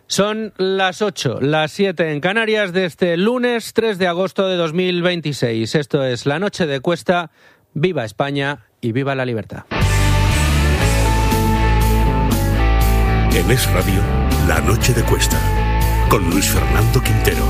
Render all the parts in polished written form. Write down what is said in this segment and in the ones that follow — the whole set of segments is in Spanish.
Son las 8, las 7 en Canarias de este lunes 3 de agosto de 2026. Esto es La Noche de Cuesta. ¡Viva España y viva la libertad! En Es Radio, La Noche de Cuesta, con Luis Fernando Quintero.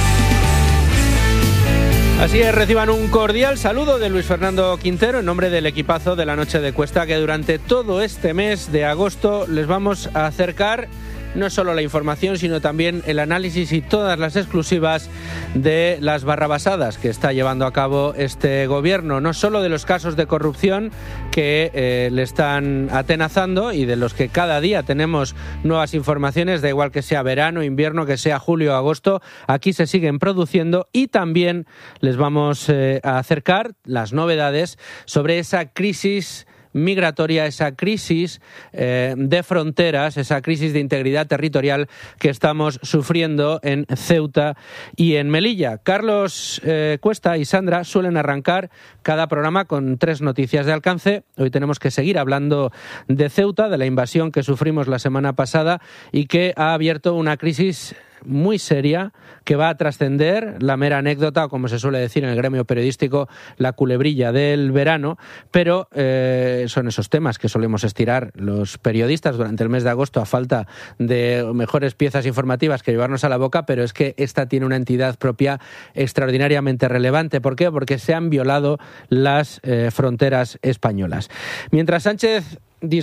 Así es, reciban un cordial saludo de Luis Fernando Quintero en nombre del equipazo de La Noche de Cuesta, que durante todo este mes de agosto les vamos a acercar no solo la información, sino también el análisis y todas las exclusivas de las barrabasadas que está llevando a cabo este gobierno, no solo de los casos de corrupción que le están atenazando y de los que cada día tenemos nuevas informaciones, da igual que sea verano, invierno, que sea julio o agosto, aquí se siguen produciendo, y también les vamos a acercar las novedades sobre esa crisis migratoria, esa crisis de fronteras, esa crisis de integridad territorial que estamos sufriendo en Ceuta y en Melilla. Carlos Cuesta y Sandra suelen arrancar cada programa con 3 noticias de alcance. Hoy tenemos que seguir hablando de Ceuta, de la invasión que sufrimos la semana pasada y que ha abierto una crisis muy seria que va a trascender la mera anécdota, o como se suele decir en el gremio periodístico, la culebrilla del verano, pero son esos temas que solemos estirar los periodistas durante el mes de agosto a falta de mejores piezas informativas que llevarnos a la boca, pero es que esta tiene una entidad propia extraordinariamente relevante. ¿Por qué? Porque se han violado las fronteras españolas. Mientras Sánchez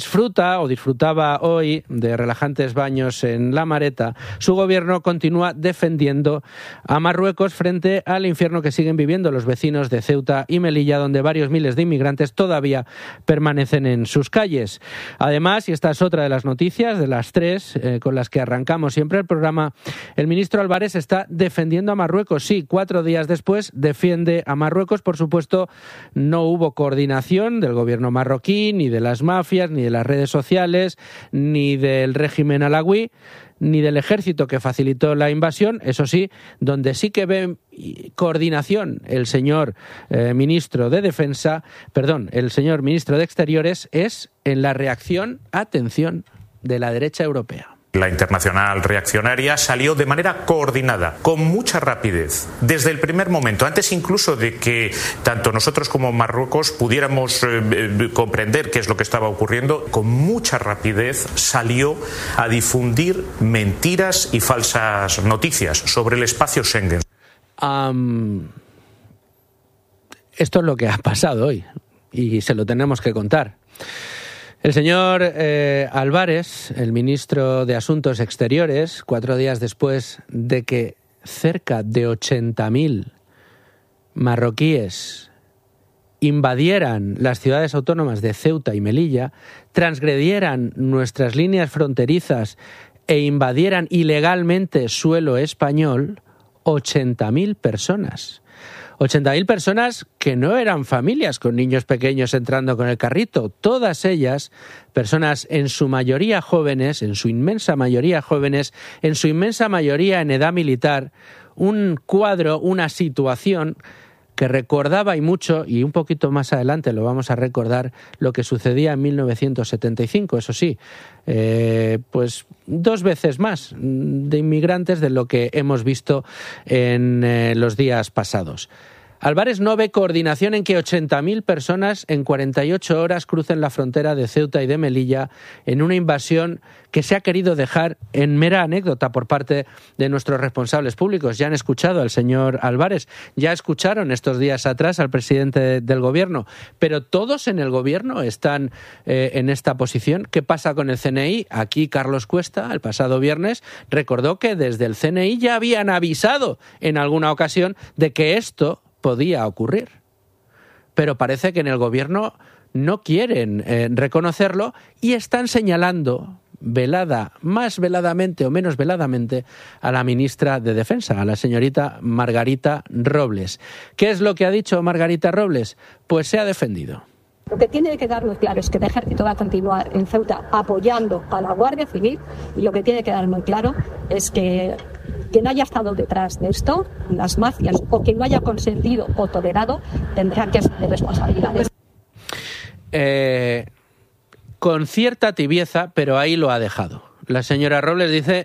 disfrutaba hoy de relajantes baños en La Mareta, su gobierno continúa defendiendo a Marruecos frente al infierno que siguen viviendo los vecinos de Ceuta y Melilla, donde varios miles de inmigrantes todavía permanecen en sus calles. Además, y esta es otra de las noticias, de las 3 con las que arrancamos siempre el programa, el ministro Álvarez está defendiendo a Marruecos. Sí, 4 días después defiende a Marruecos. Por supuesto, no hubo coordinación del gobierno marroquí, ni de las mafias, ni de las redes sociales, ni del régimen alawí, ni del ejército que facilitó la invasión. Eso sí, donde sí que ve coordinación el señor ministro de Exteriores es en la reacción, atención, de la derecha europea. La internacional reaccionaria salió de manera coordinada, con mucha rapidez, desde el primer momento, antes incluso de que tanto nosotros como Marruecos pudiéramos comprender qué es lo que estaba ocurriendo. Con mucha rapidez salió a difundir mentiras y falsas noticias sobre el espacio Schengen. Esto es lo que ha pasado hoy y se lo tenemos que contar. El señor Álvarez, el ministro de Asuntos Exteriores, 4 días después de que cerca de 80.000 marroquíes invadieran las ciudades autónomas de Ceuta y Melilla, transgredieran nuestras líneas fronterizas e invadieran ilegalmente suelo español, 80.000 personas. 80.000 personas que no eran familias con niños pequeños entrando con el carrito. Todas ellas, personas en su mayoría jóvenes, en su inmensa mayoría jóvenes, en su inmensa mayoría en edad militar. Un cuadro, una situación que recordaba y mucho, y un poquito más adelante lo vamos a recordar, lo que sucedía en 1975, eso sí, pues 2 veces más de inmigrantes de lo que hemos visto en los días pasados. Álvarez no ve coordinación en que 80.000 personas en 48 horas crucen la frontera de Ceuta y de Melilla en una invasión que se ha querido dejar en mera anécdota por parte de nuestros responsables públicos. Ya han escuchado al señor Álvarez, ya escucharon estos días atrás al presidente del gobierno, pero todos en el gobierno están en esta posición. ¿Qué pasa con el CNI? Aquí Carlos Cuesta, el pasado viernes, recordó que desde el CNI ya habían avisado en alguna ocasión de que esto podía ocurrir. Pero parece que en el gobierno no quieren reconocerlo y están señalando más veladamente o menos veladamente a la ministra de Defensa, a la señorita Margarita Robles. ¿Qué es lo que ha dicho Margarita Robles? Pues se ha defendido. Lo que tiene que quedar muy claro es que el ejército va a continuar en Ceuta apoyando a la Guardia Civil, y lo que tiene que quedar muy claro es que quien haya estado detrás de esto, las mafias, o quien lo haya consentido o tolerado, tendrá que asumir responsabilidades. Con cierta tibieza, pero ahí lo ha dejado. La señora Robles dice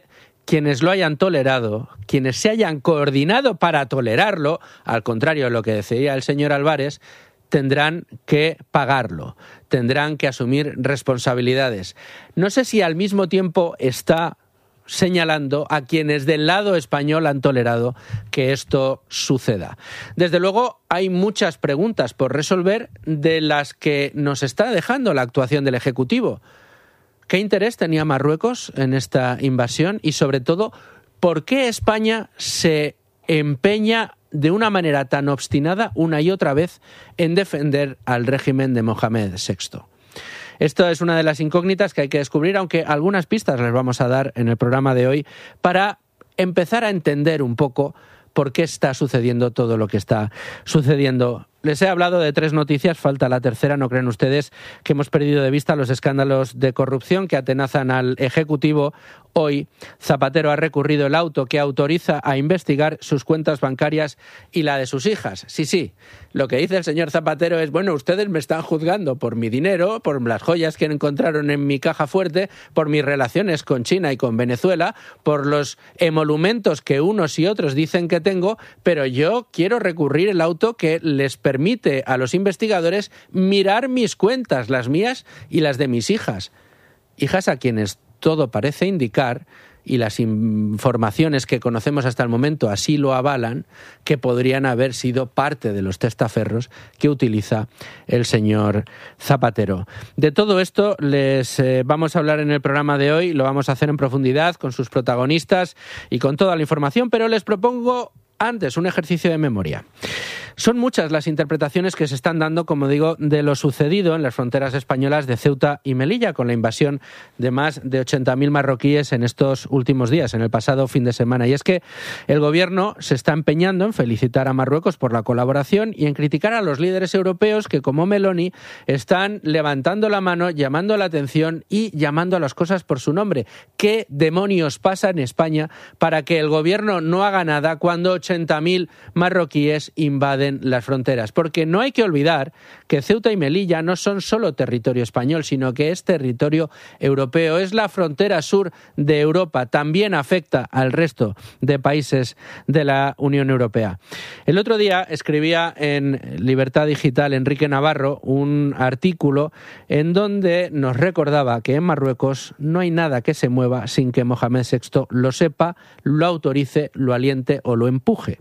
quienes lo hayan tolerado, quienes se hayan coordinado para tolerarlo, al contrario de lo que decía el señor Álvarez, tendrán que pagarlo, tendrán que asumir responsabilidades. No sé si al mismo tiempo está señalando a quienes del lado español han tolerado que esto suceda. Desde luego, hay muchas preguntas por resolver de las que nos está dejando la actuación del Ejecutivo. ¿Qué interés tenía Marruecos en esta invasión? Y sobre todo, ¿por qué España se empeña de una manera tan obstinada una y otra vez en defender al régimen de Mohamed VI? Esto es una de las incógnitas que hay que descubrir, aunque algunas pistas les vamos a dar en el programa de hoy para empezar a entender un poco por qué está sucediendo todo lo que está sucediendo. Les he hablado de 3 noticias, falta la tercera. ¿No creen ustedes que hemos perdido de vista los escándalos de corrupción que atenazan al Ejecutivo? Hoy, Zapatero ha recurrido el auto que autoriza a investigar sus cuentas bancarias y la de sus hijas. Sí, lo que dice el señor Zapatero es, bueno, ustedes me están juzgando por mi dinero, por las joyas que encontraron en mi caja fuerte, por mis relaciones con China y con Venezuela, por los emolumentos que unos y otros dicen que tengo, pero yo quiero recurrir el auto que les permite a los investigadores mirar mis cuentas, las mías y las de mis hijas. Hijas a quienes todo parece indicar, y las informaciones que conocemos hasta el momento así lo avalan, que podrían haber sido parte de los testaferros que utiliza el señor Zapatero. De todo esto les vamos a hablar en el programa de hoy, lo vamos a hacer en profundidad con sus protagonistas y con toda la información, pero les propongo antes un ejercicio de memoria. Son muchas las interpretaciones que se están dando, como digo, de lo sucedido en las fronteras españolas de Ceuta y Melilla con la invasión de más de 80.000 marroquíes en estos últimos días, en el pasado fin de semana. Y es que el gobierno se está empeñando en felicitar a Marruecos por la colaboración y en criticar a los líderes europeos que, como Meloni, están levantando la mano, llamando la atención y llamando a las cosas por su nombre. ¿Qué demonios pasa en España para que el gobierno no haga nada cuando 80.000 marroquíes invaden las fronteras? Porque no hay que olvidar que Ceuta y Melilla no son solo territorio español, sino que es territorio europeo. Es la frontera sur de Europa. También afecta al resto de países de la Unión Europea. El otro día escribía en Libertad Digital Enrique Navarro un artículo en donde nos recordaba que en Marruecos no hay nada que se mueva sin que Mohamed VI lo sepa, lo autorice, lo aliente o lo empuje.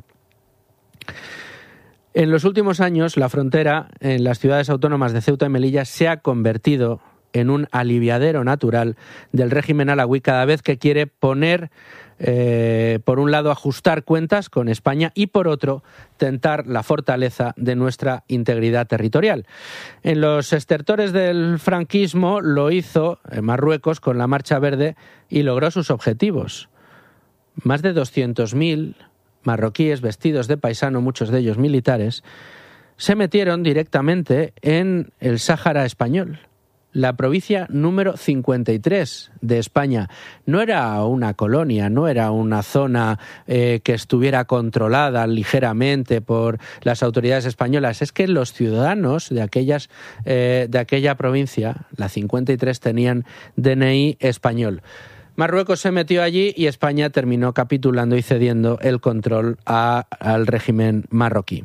En los últimos años, la frontera en las ciudades autónomas de Ceuta y Melilla se ha convertido en un aliviadero natural del régimen alawí cada vez que quiere poner, por un lado, ajustar cuentas con España y, por otro, tentar la fortaleza de nuestra integridad territorial. En los estertores del franquismo lo hizo Marruecos con la Marcha Verde y logró sus objetivos. Más de 200.000 marroquíes vestidos de paisano, muchos de ellos militares, se metieron directamente en el Sáhara español, la provincia número 53 de España. No era una colonia, no era una zona que estuviera controlada ligeramente por las autoridades españolas. Es que los ciudadanos de aquella provincia, la 53, tenían DNI español. Marruecos se metió allí y España terminó capitulando y cediendo el control al régimen marroquí.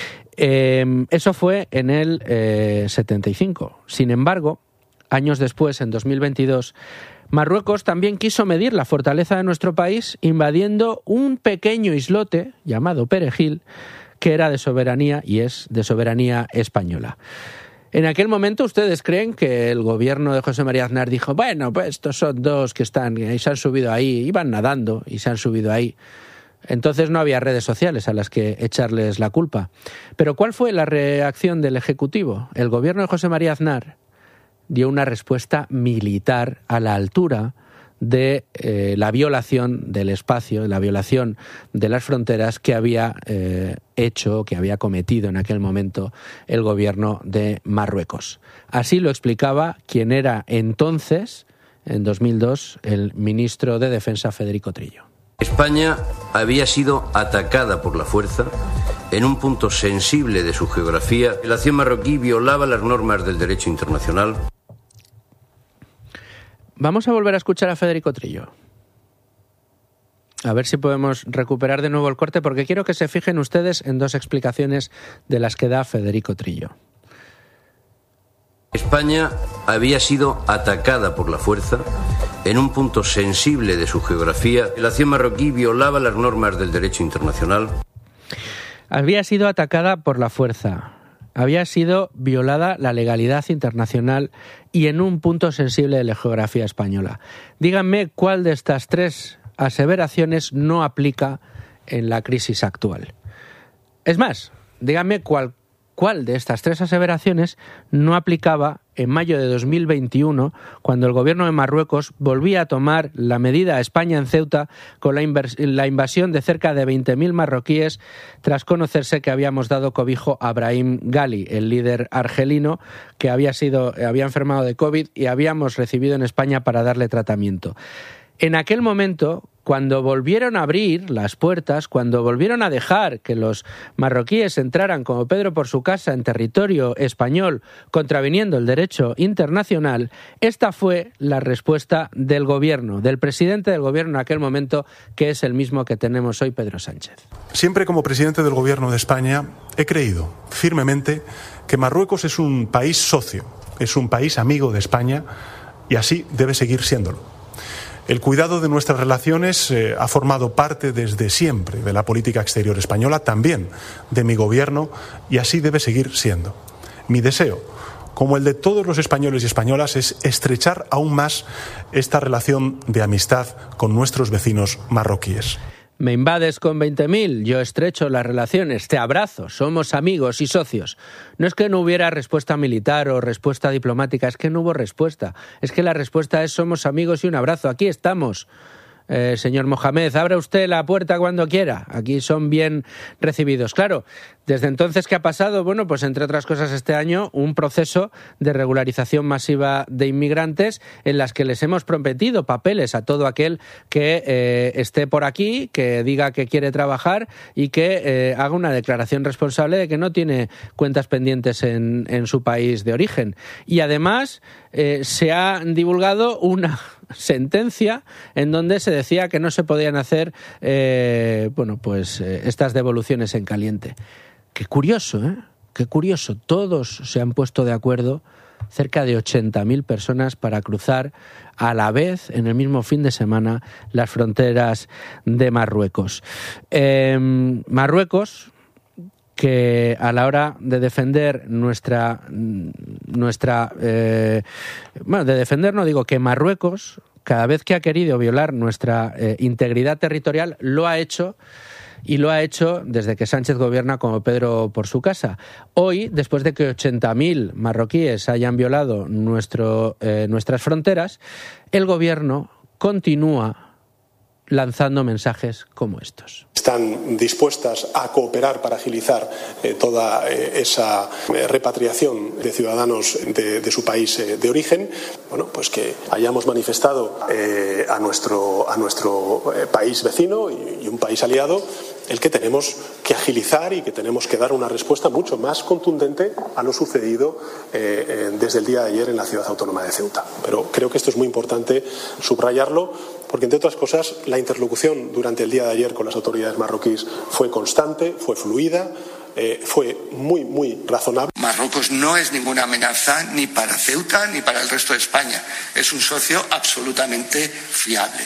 Eso fue en el 75. Sin embargo, años después, en 2022, Marruecos también quiso medir la fortaleza de nuestro país invadiendo un pequeño islote llamado Perejil, que era de soberanía y es de soberanía española. En aquel momento, ¿ustedes creen que el gobierno de José María Aznar dijo, bueno, pues estos son dos que están y se han subido ahí, iban nadando y se han subido ahí? Entonces no había redes sociales a las que echarles la culpa. Pero ¿cuál fue la reacción del Ejecutivo? El gobierno de José María Aznar dio una respuesta militar a la altura de la violación del espacio, de la violación de las fronteras que había que había cometido en aquel momento el gobierno de Marruecos. Así lo explicaba quien era entonces, en 2002, el ministro de Defensa, Federico Trillo. España había sido atacada por la fuerza en un punto sensible de su geografía. La acción marroquí violaba las normas del derecho internacional. Vamos a volver a escuchar a Federico Trillo. A ver si podemos recuperar de nuevo el corte, porque quiero que se fijen ustedes en dos explicaciones de las que da Federico Trillo. España había sido atacada por la fuerza en un punto sensible de su geografía. La acción marroquí violaba las normas del derecho internacional. Había sido atacada por la fuerza. Había sido violada la legalidad internacional y en un punto sensible de la geografía española. Díganme cuál de estas tres aseveraciones no aplica en la crisis actual. Es más, díganme cuál de estas tres aseveraciones no aplicaba en mayo de 2021, cuando el gobierno de Marruecos volvía a tomar la medida a España en Ceuta con la invasión de cerca de 20.000 marroquíes, tras conocerse que habíamos dado cobijo a Brahim Ghali, el líder argelino que había enfermado de COVID y habíamos recibido en España para darle tratamiento. En aquel momento, cuando volvieron a abrir las puertas, cuando volvieron a dejar que los marroquíes entraran como Pedro por su casa en territorio español, contraviniendo el derecho internacional, esta fue la respuesta del gobierno, del presidente del gobierno en aquel momento, que es el mismo que tenemos hoy, Pedro Sánchez. Siempre como presidente del gobierno de España he creído firmemente que Marruecos es un país socio, es un país amigo de España y así debe seguir siéndolo. El cuidado de nuestras relaciones ha formado parte desde siempre de la política exterior española, también de mi gobierno, y así debe seguir siendo. Mi deseo, como el de todos los españoles y españolas, es estrechar aún más esta relación de amistad con nuestros vecinos marroquíes. Me invades con 20.000, yo estrecho las relaciones, te abrazo, somos amigos y socios. No es que no hubiera respuesta militar o respuesta diplomática, es que no hubo respuesta. Es que la respuesta es somos amigos y un abrazo, aquí estamos. Señor Mohamed, abra usted la puerta cuando quiera. Aquí son bien recibidos. Claro, desde entonces, ¿qué ha pasado? Bueno, pues entre otras cosas este año un proceso de regularización masiva de inmigrantes en las que les hemos prometido papeles a todo aquel que esté por aquí, que diga que quiere trabajar y que haga una declaración responsable de que no tiene cuentas pendientes en su país de origen. Y además se ha divulgado una sentencia en donde se decía que no se podían hacer estas devoluciones en caliente. Qué curioso, ¿eh? Qué curioso. Todos se han puesto de acuerdo, cerca de 80.000 personas, para cruzar a la vez, en el mismo fin de semana, las fronteras de Marruecos. Marruecos, que a la hora de defender que Marruecos, cada vez que ha querido violar nuestra integridad territorial, lo ha hecho, y lo ha hecho desde que Sánchez gobierna como Pedro por su casa. Hoy, después de que 80.000 marroquíes hayan violado nuestras fronteras, el gobierno continúa lanzando mensajes como estos. Están dispuestas a cooperar para agilizar toda esa repatriación de ciudadanos de su país de origen. Bueno, pues que hayamos manifestado a nuestro país vecino y un país aliado el que tenemos que agilizar y que tenemos que dar una respuesta mucho más contundente a lo sucedido desde el día de ayer en la ciudad autónoma de Ceuta. Pero creo que esto es muy importante subrayarlo, porque, entre otras cosas, la interlocución durante el día de ayer con las autoridades marroquíes fue constante, fue fluida, fue muy, muy razonable. Marruecos no es ninguna amenaza ni para Ceuta ni para el resto de España. Es un socio absolutamente fiable.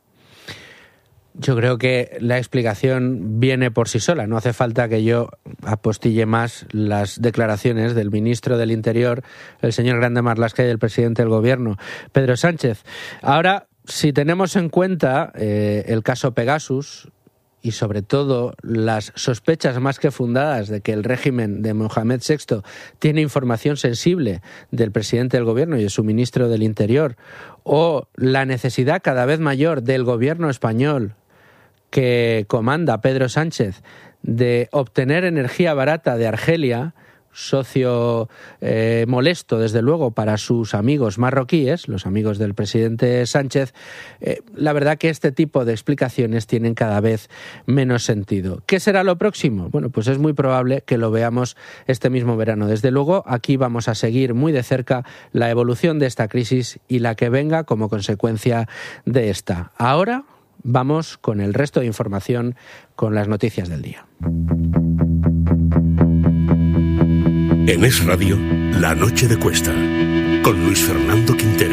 Yo creo que la explicación viene por sí sola. No hace falta que yo apostille más las declaraciones del ministro del Interior, el señor Grande Marlaska, y del presidente del Gobierno, Pedro Sánchez. Ahora, si tenemos en cuenta el caso Pegasus y sobre todo las sospechas más que fundadas de que el régimen de Mohamed VI tiene información sensible del presidente del Gobierno y de su ministro del Interior, o la necesidad cada vez mayor del Gobierno español que comanda Pedro Sánchez de obtener energía barata de Argelia, socio molesto, desde luego, para sus amigos marroquíes, los amigos del presidente Sánchez, la verdad que este tipo de explicaciones tienen cada vez menos sentido. ¿Qué será lo próximo? Bueno, pues es muy probable que lo veamos este mismo verano. Desde luego, aquí vamos a seguir muy de cerca la evolución de esta crisis y la que venga como consecuencia de esta. Ahora Vamos con el resto de información, con las noticias del día. En Es Radio, La Noche de Cuesta, con Luis Fernando Quintero.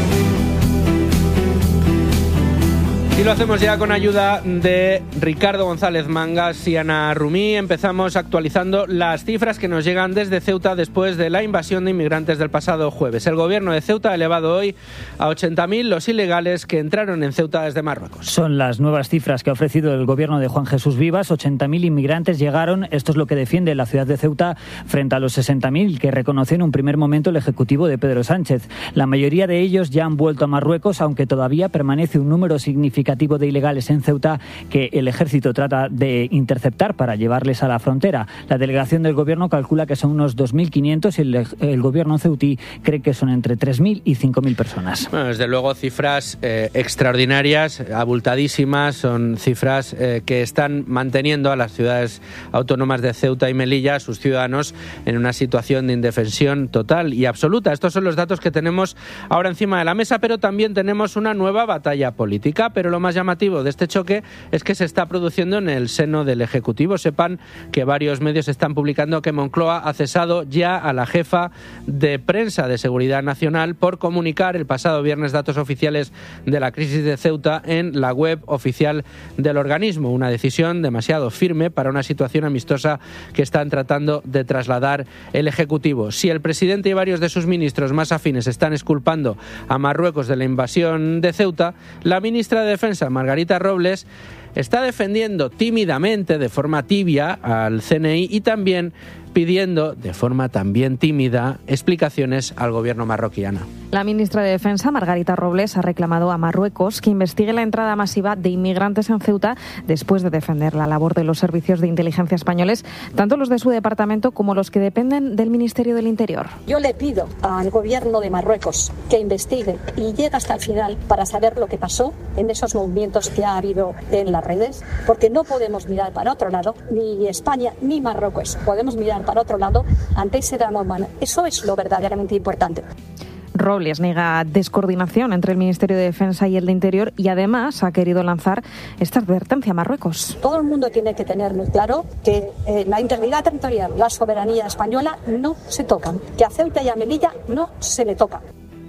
Y lo hacemos ya con ayuda de Ricardo González Mangas y Ana Rumí. Empezamos actualizando las cifras que nos llegan desde Ceuta después de la invasión de inmigrantes del pasado jueves. El gobierno de Ceuta ha elevado hoy a 80.000 los ilegales que entraron en Ceuta desde Marruecos. Son las nuevas cifras que ha ofrecido el gobierno de Juan Jesús Vivas. 80.000 inmigrantes llegaron. Esto es lo que defiende la ciudad de Ceuta frente a los 60.000 que reconoció en un primer momento el ejecutivo de Pedro Sánchez. La mayoría de ellos ya han vuelto a Marruecos, aunque todavía permanece un número significativo de ilegales en Ceuta que el ejército trata de interceptar para llevarles a la frontera. La delegación del gobierno calcula que son unos 2.500 y el gobierno ceutí cree que son entre 3.000 y 5.000 personas. Bueno, desde luego cifras extraordinarias, abultadísimas, son cifras que están manteniendo a las ciudades autónomas de Ceuta y Melilla, a sus ciudadanos, en una situación de indefensión total y absoluta. Estos son los datos que tenemos ahora encima de la mesa, pero también tenemos una nueva batalla política, pero lo más llamativo de este choque es que se está produciendo en el seno del Ejecutivo. Sepan que varios medios están publicando que Moncloa ha cesado ya a la jefa de prensa de Seguridad Nacional por comunicar el pasado viernes datos oficiales de la crisis de Ceuta en la web oficial del organismo. Una decisión demasiado firme para una situación amistosa que están tratando de trasladar el Ejecutivo. Si el presidente y varios de sus ministros más afines están exculpando a Marruecos de la invasión de Ceuta, la ministra de Defensa, Margarita Robles, está defendiendo tímidamente, de forma tibia, al CNI y también pidiendo, de forma también tímida, explicaciones al gobierno marroquí. La ministra de Defensa, Margarita Robles, ha reclamado a Marruecos que investigue la entrada masiva de inmigrantes en Ceuta después de defender la labor de los servicios de inteligencia españoles, tanto los de su departamento como los que dependen del Ministerio del Interior. Yo le pido al gobierno de Marruecos que investigue y llegue hasta el final para saber lo que pasó en esos movimientos que ha habido en las redes, porque no podemos mirar para otro lado, ni España ni Marruecos podemos mirar para otro lado ante ese drama humano. Eso es lo verdaderamente importante. Robles niega descoordinación entre el Ministerio de Defensa y el de Interior y además ha querido lanzar esta advertencia a Marruecos. Todo el mundo tiene que tener muy claro que la integridad territorial, la soberanía española no se tocan, que a Ceuta y a Melilla no se le toca.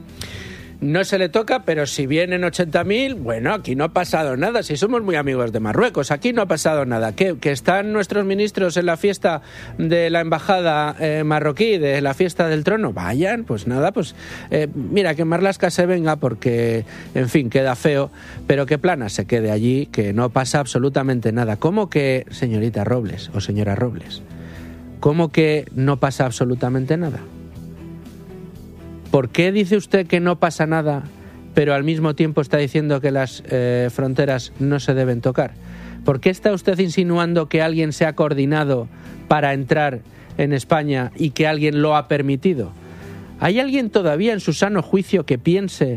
No se le toca, pero si vienen 80.000, bueno, aquí no ha pasado nada. Si somos muy amigos de Marruecos, aquí no ha pasado nada. ¿Que están nuestros ministros en la fiesta de la embajada marroquí, de la fiesta del trono? Vayan, pues nada, pues mira, que Marlaska se venga porque, en fin, queda feo, pero que Plana se quede allí, que no pasa absolutamente nada. ¿Cómo que, señorita Robles o señora Robles? ¿Cómo que no pasa absolutamente nada? ¿Por qué dice usted que no pasa nada, pero al mismo tiempo está diciendo que las fronteras no se deben tocar? ¿Por qué está usted insinuando que alguien se ha coordinado para entrar en España y que alguien lo ha permitido? ¿Hay alguien todavía en su sano juicio que piense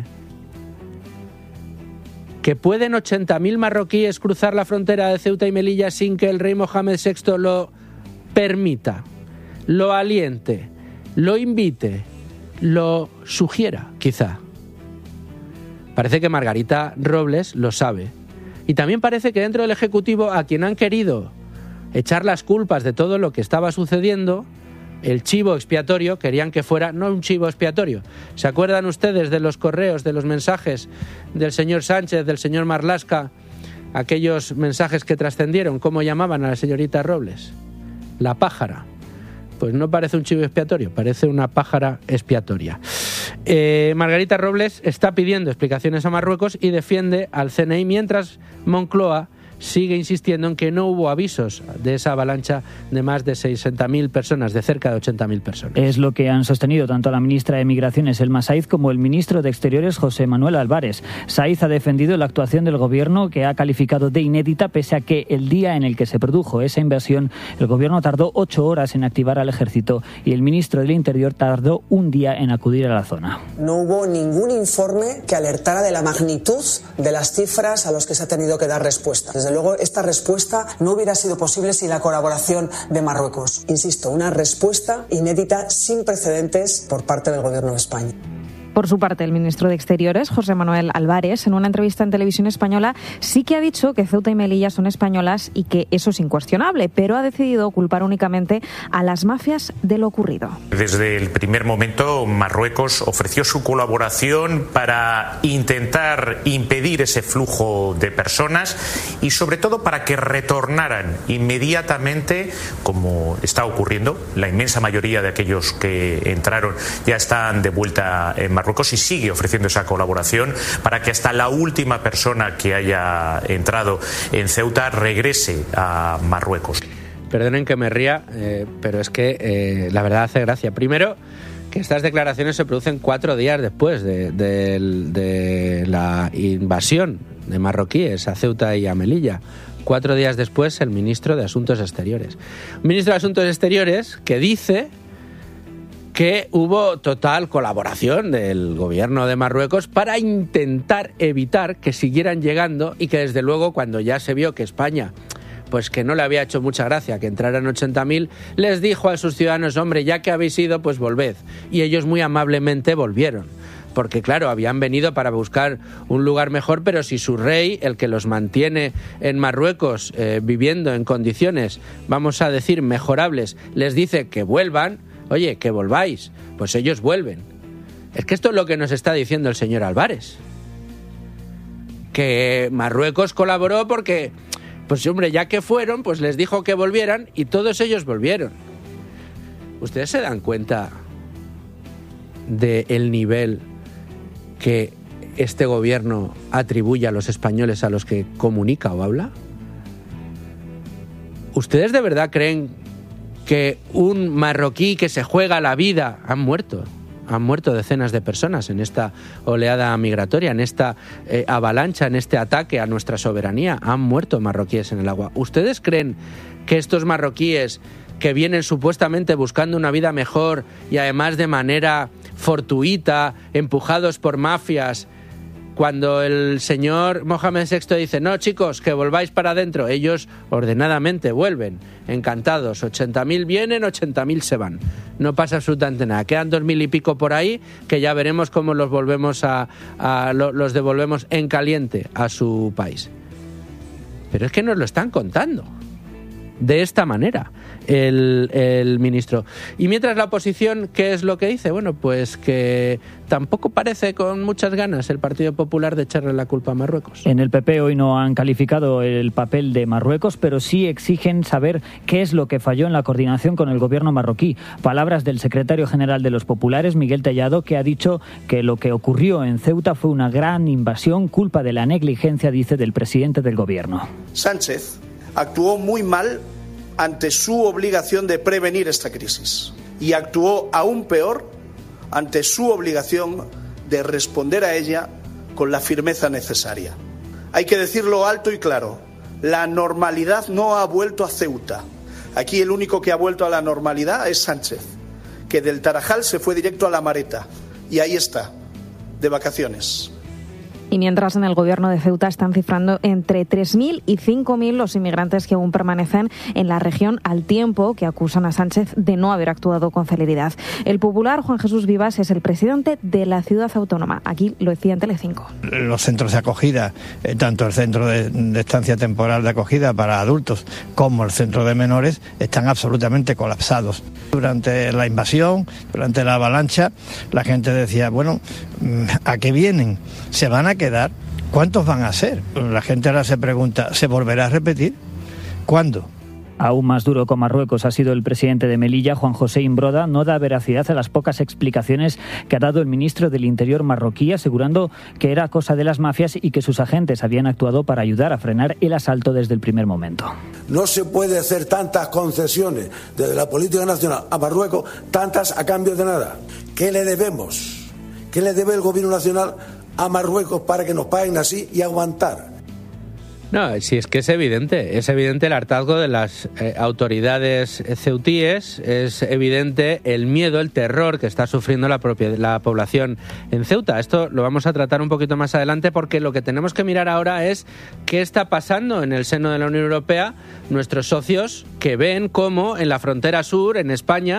que pueden 80.000 marroquíes cruzar la frontera de Ceuta y Melilla sin que el rey Mohamed VI lo permita, lo aliente, lo invite, lo sugiera, quizá? Parece que Margarita Robles lo sabe. Y también parece que dentro del Ejecutivo, a quien han querido echar las culpas de todo lo que estaba sucediendo, el chivo expiatorio, querían que fuera no un chivo expiatorio. ¿Se acuerdan ustedes de los correos, de los mensajes del señor Sánchez, del señor Marlaska? Aquellos mensajes que trascendieron, ¿cómo llamaban a la señorita Robles? La pájara. Pues no parece un chivo expiatorio, parece una pájara expiatoria. Margarita Robles está pidiendo explicaciones a Marruecos y defiende al CNI, mientras Moncloa sigue insistiendo en que no hubo avisos de esa avalancha de más de 60.000 personas, de cerca de 80.000 personas. Es lo que han sostenido tanto la ministra de Migraciones, Elma Saiz, como el ministro de Exteriores, José Manuel Álvarez. Saiz ha defendido la actuación del gobierno, que ha calificado de inédita, pese a que el día en el que se produjo esa invasión, el gobierno tardó 8 horas en activar al ejército y el ministro del Interior tardó un día en acudir a la zona. No hubo ningún informe que alertara de la magnitud de las cifras a los que se ha tenido que dar respuesta. Desde luego, esta respuesta no hubiera sido posible sin la colaboración de Marruecos. Insisto, una respuesta inédita, sin precedentes, por parte del Gobierno de España. Por su parte, el ministro de Exteriores, José Manuel Álvarez, en una entrevista en Televisión Española, sí que ha dicho que Ceuta y Melilla son españolas y que eso es incuestionable, pero ha decidido culpar únicamente a las mafias de lo ocurrido. Desde el primer momento, Marruecos ofreció su colaboración para intentar impedir ese flujo de personas y sobre todo para que retornaran inmediatamente, como está ocurriendo. La inmensa mayoría de aquellos que entraron ya están de vuelta en Marruecos y sigue ofreciendo esa colaboración para que hasta la última persona que haya entrado en Ceuta regrese a Marruecos. Perdonen que me ría, pero es que la verdad hace gracia. Primero, que estas declaraciones se producen 4 días después de la invasión de marroquíes a Ceuta y a Melilla. 4 días después, el ministro de Asuntos Exteriores. Un ministro de Asuntos Exteriores que dice que hubo total colaboración del gobierno de Marruecos para intentar evitar que siguieran llegando y que desde luego cuando ya se vio que España pues que no le había hecho mucha gracia que entraran 80.000, les dijo a sus ciudadanos, hombre, ya que habéis ido, pues volved. Y ellos muy amablemente volvieron. Porque claro, habían venido para buscar un lugar mejor, pero si su rey, el que los mantiene en Marruecos viviendo en condiciones, vamos a decir, mejorables, les dice que vuelvan, oye, que volváis, pues ellos vuelven. Es que esto es lo que nos está diciendo el señor Álvarez. Que Marruecos colaboró porque, pues hombre, ya que fueron, pues les dijo que volvieran y todos ellos volvieron. ¿Ustedes se dan cuenta del nivel que este gobierno atribuye a los españoles a los que comunica o habla? ¿Ustedes de verdad creen que un marroquí que se juega la vida han muerto decenas de personas en esta oleada migratoria, en esta avalancha, en este ataque a nuestra soberanía? Han muerto marroquíes en el agua. ¿Ustedes creen que estos marroquíes que vienen supuestamente buscando una vida mejor y además de manera fortuita, empujados por mafias, cuando el señor Mohamed VI dice, no chicos, que volváis para adentro, ellos ordenadamente vuelven, encantados, 80.000 vienen, 80.000 se van, no pasa absolutamente nada, quedan 2.000 y pico por ahí, que ya veremos cómo los volvemos los devolvemos en caliente a su país. Pero es que nos lo están contando de esta manera el ministro. Y mientras la oposición, ¿qué es lo que dice? Bueno, pues que tampoco parece con muchas ganas el Partido Popular de echarle la culpa a Marruecos. En el PP hoy no han calificado el papel de Marruecos, pero sí exigen saber qué es lo que falló en la coordinación con el gobierno marroquí. Palabras del secretario general de los populares, Miguel Tellado, que ha dicho que lo que ocurrió en Ceuta fue una gran invasión, culpa de la negligencia, dice, del presidente del gobierno. Sánchez actuó muy mal ante su obligación de prevenir esta crisis y actuó aún peor ante su obligación de responder a ella con la firmeza necesaria. Hay que decirlo alto y claro, la normalidad no ha vuelto a Ceuta. Aquí el único que ha vuelto a la normalidad es Sánchez, que del Tarajal se fue directo a La Mareta y ahí está, de vacaciones. Y mientras en el gobierno de Ceuta están cifrando entre 3.000 y 5.000 los inmigrantes que aún permanecen en la región, al tiempo que acusan a Sánchez de no haber actuado con celeridad. El popular Juan Jesús Vivas es el presidente de la ciudad autónoma. Aquí lo decía en Telecinco. Los centros de acogida, tanto el centro de estancia temporal de acogida para adultos como el centro de menores, están absolutamente colapsados. Durante la invasión, durante la avalancha, la gente decía, bueno, ¿a qué vienen? ¿Se van a quedar? ¿Cuántos van a ser? La gente ahora se pregunta, ¿se volverá a repetir? ¿Cuándo? Aún más duro con Marruecos ha sido el presidente de Melilla, Juan José Imbroda. No da veracidad a las pocas explicaciones que ha dado el ministro del Interior marroquí, asegurando que era cosa de las mafias y que sus agentes habían actuado para ayudar a frenar el asalto desde el primer momento. No se puede hacer tantas concesiones desde la política nacional a Marruecos, tantas a cambio de nada. ¿Qué le debemos? ¿Qué le debe el gobierno nacional a Marruecos para que nos paguen así y aguantar? No, si es que es evidente el hartazgo de las autoridades ceutíes, es evidente el miedo, el terror que está sufriendo la población en Ceuta. Esto lo vamos a tratar un poquito más adelante porque lo que tenemos que mirar ahora es qué está pasando en el seno de la Unión Europea, nuestros socios que ven cómo en la frontera sur, en España,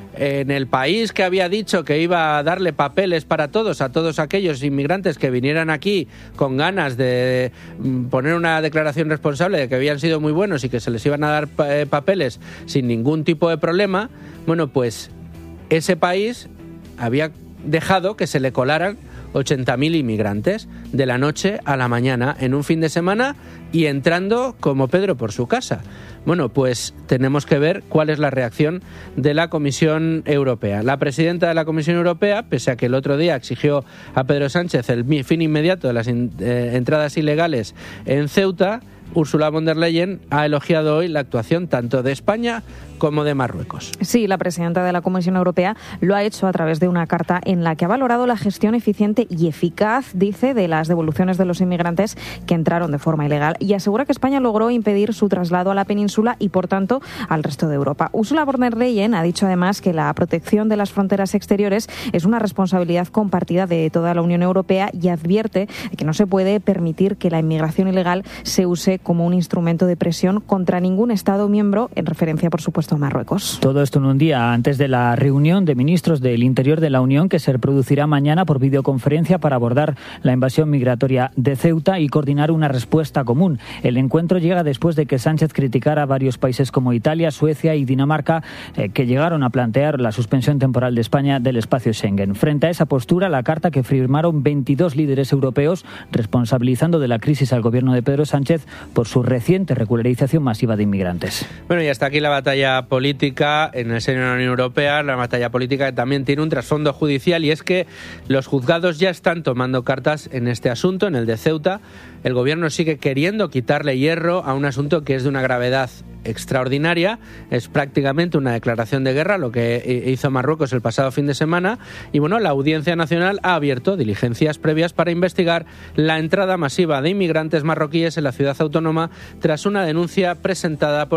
en el país que había dicho que iba a darle papeles para todos, a todos aquellos inmigrantes que vinieran aquí con ganas de poner una declaración responsable de que habían sido muy buenos y que se les iban a dar papeles sin ningún tipo de problema, bueno, pues ese país había dejado que se le colaran 80.000 inmigrantes de la noche a la mañana en un fin de semana y entrando como Pedro por su casa. Bueno, pues tenemos que ver cuál es la reacción de la Comisión Europea. La presidenta de la Comisión Europea, pese a que el otro día exigió a Pedro Sánchez el fin inmediato de las entradas ilegales en Ceuta, Ursula von der Leyen ha elogiado hoy la actuación tanto de España como de Marruecos. Sí, la presidenta de la Comisión Europea lo ha hecho a través de una carta en la que ha valorado la gestión eficiente y eficaz, dice, de las devoluciones de los inmigrantes que entraron de forma ilegal y asegura que España logró impedir su traslado a la península y, por tanto, al resto de Europa. Ursula von der Leyen ha dicho además que la protección de las fronteras exteriores es una responsabilidad compartida de toda la Unión Europea y advierte que no se puede permitir que la inmigración ilegal se use como un instrumento de presión contra ningún Estado miembro, en referencia, por supuesto, a Marruecos. Todo esto en un día antes de la reunión de ministros del Interior de la Unión que se producirá mañana por videoconferencia para abordar la invasión migratoria de Ceuta y coordinar una respuesta común. El encuentro llega después de que Sánchez criticara a varios países como Italia, Suecia y Dinamarca que llegaron a plantear la suspensión temporal de España del espacio Schengen. Frente a esa postura, la carta que firmaron 22 líderes europeos responsabilizando de la crisis al gobierno de Pedro Sánchez por su reciente regularización masiva de inmigrantes. Bueno, y hasta aquí la batalla política en el seno de la Unión Europea, la batalla política que también tiene un trasfondo judicial, y es que los juzgados ya están tomando cartas en este asunto, en el de Ceuta. El gobierno sigue queriendo quitarle hierro a un asunto que es de una gravedad extraordinaria, es prácticamente una declaración de guerra lo que hizo Marruecos el pasado fin de semana, y bueno, la Audiencia Nacional ha abierto diligencias previas para investigar la entrada masiva de inmigrantes marroquíes en la ciudad autónoma tras una denuncia presentada por